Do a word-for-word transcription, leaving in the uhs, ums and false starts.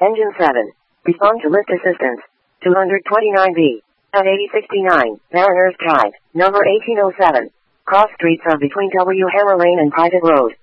Engine seven. Respond to lift assistance. two twenty-nine B. At eighty sixty-nine, Mariners Drive, number eighteen oh seven. Cross streets of between W. Hammer Lane and Private Road.